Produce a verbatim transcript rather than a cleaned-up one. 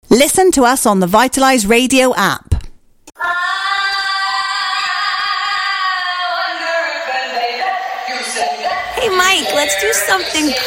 Listen to us on the Vitalise Radio app. Hey, Mike, let's do something